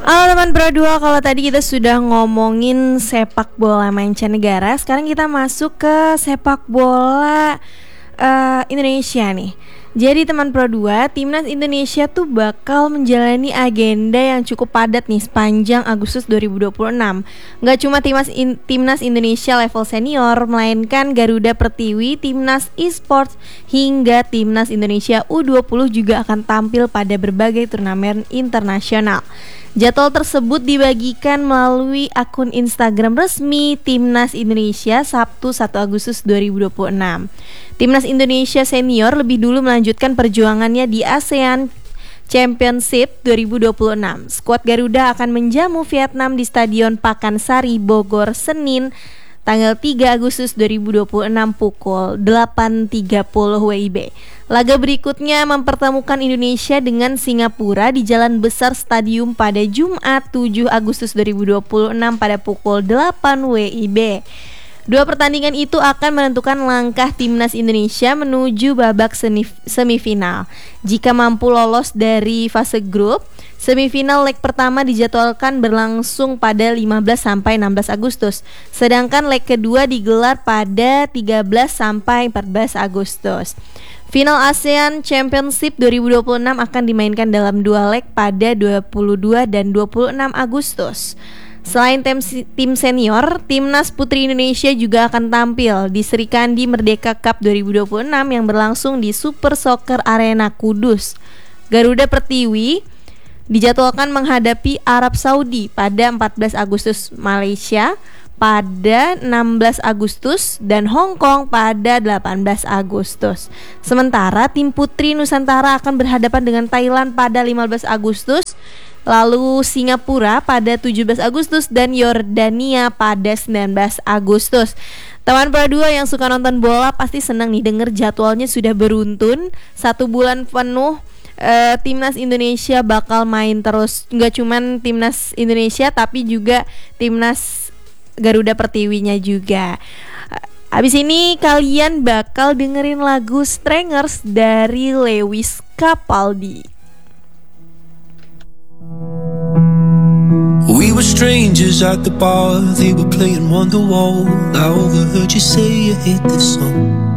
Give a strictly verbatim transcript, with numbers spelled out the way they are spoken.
Halo teman Pro dua, kalau tadi kita sudah ngomongin sepak bola mancanegara, sekarang kita masuk ke sepak bola uh, Indonesia nih. Jadi teman Pro dua, Timnas Indonesia tuh bakal menjalani agenda yang cukup padat nih sepanjang Agustus dua ribu dua puluh enam. Gak cuma timnas, in, timnas Indonesia level senior, melainkan Garuda Pertiwi, Timnas Esports, hingga Timnas Indonesia U dua puluh juga akan tampil pada berbagai turnamen internasional. Jadwal tersebut dibagikan melalui akun Instagram resmi Timnas Indonesia Sabtu satu Agustus dua ribu dua puluh enam. Timnas Indonesia Senior lebih dulu melanjutkan perjuangannya di ASEAN Championship dua ribu dua puluh enam. Skuad Garuda akan menjamu Vietnam di Stadion Pakansari, Bogor, Senin tanggal tiga Agustus dua ribu dua puluh enam pukul delapan tiga puluh W I B. Laga berikutnya mempertemukan Indonesia dengan Singapura di Jalan Besar Stadium pada Jumat tujuh Agustus dua ribu dua puluh enam pada pukul delapan W I B. Dua pertandingan itu akan menentukan langkah Timnas Indonesia menuju babak semifinal. Jika mampu lolos dari fase grup, semifinal leg pertama dijadwalkan berlangsung pada lima belas sampai enam belas Agustus, sedangkan leg kedua digelar pada tiga belas sampai empat belas Agustus. Final ASEAN Championship dua ribu dua puluh enam akan dimainkan dalam dua leg pada dua puluh dua dan dua puluh enam Agustus. Selain tim, tim senior, Timnas Putri Indonesia juga akan tampil di Sri Kandi Merdeka Cup dua ribu dua puluh enam yang berlangsung di Super Soccer Arena Kudus. Garuda Pertiwi dijadwalkan menghadapi Arab Saudi pada empat belas Agustus, Malaysia pada enam belas Agustus, dan Hong Kong pada delapan belas Agustus. Sementara tim Putri Nusantara akan berhadapan dengan Thailand pada lima belas Agustus, lalu Singapura pada tujuh belas Agustus, dan Yordania pada sembilan belas Agustus. Teman Pro dua yang suka nonton bola pasti senang nih denger jadwalnya sudah beruntun. Satu bulan penuh uh, Timnas Indonesia bakal main terus. Gak cuman Timnas Indonesia tapi juga Timnas Garuda Pertiwinya juga. Abis ini kalian bakal dengerin lagu Strangers dari Lewis Capaldi. We were strangers at the bar, they were playing Wonderwall. I overheard you say you hate this song.